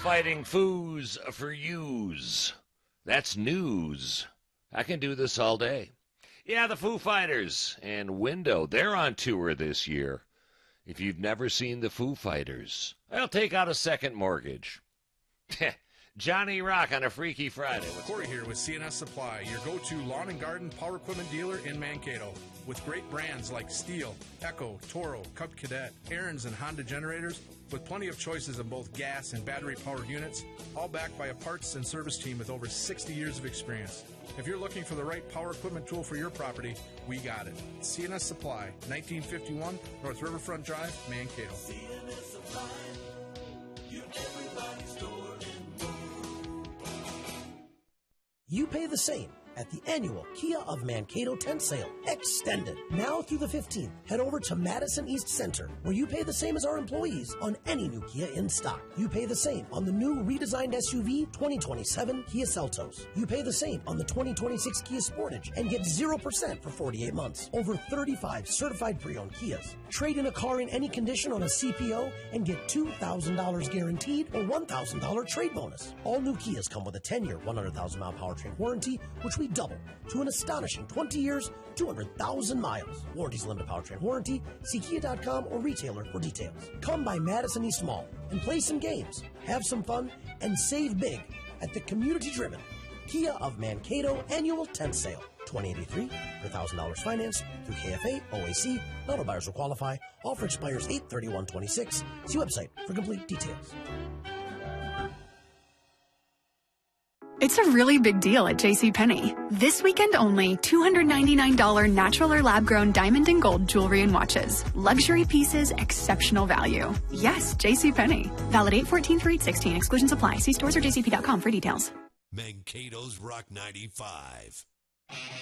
Fighting foos for yous. That's news. I can do this all day. Yeah, the Foo Fighters and Window, they're on tour this year. If you've never seen the Foo Fighters, I'll take out a second mortgage. Johnny Rock on a Freaky Friday. Corey here with CNS Supply, your go-to lawn and garden power equipment dealer in Mankato. With great brands like Steel, Echo, Toro, Cub Cadet, Aaron's, and Honda generators, with plenty of choices of both gas and battery-powered units, all backed by a parts and service team with over 60 years of experience. If you're looking for the right power equipment tool for your property, we got it. CNS Supply, 1951 North Riverfront Drive, Mankato. CNS Supply, your everybody's store. You pay the same at the annual Kia of Mankato tent sale, extended. Now through the 15th, head over to Madison East Center, where you pay the same as our employees on any new Kia in stock. You pay the same on the new redesigned SUV 2027 Kia Seltos. You pay the same on the 2026 Kia Sportage and get 0% for 48 months. Over 35 certified pre-owned Kias. Trade in a car in any condition on a CPO and get $2,000 guaranteed or $1,000 trade bonus. All new Kias come with a 10-year, 100,000-mile powertrain warranty, which we double to an astonishing 20 years, 200,000 miles. Warranties limited powertrain warranty. See Kia.com or retailer for details. Come by Madison East Mall and play some games, have some fun, and save big at the community-driven Kia of Mankato annual tent sale. 2083 for $1,000 financed through KFA, OAC. Auto buyers will qualify. Offer expires 8/31/26. See website for complete details. It's a really big deal at JCPenney. This weekend only, $299 natural or lab-grown diamond and gold jewelry and watches. Luxury pieces, exceptional value. Yes, JCPenney. Valid 8/14 through 8/16. Exclusions apply. See stores or jcp.com for details. Mankato's Rock 95.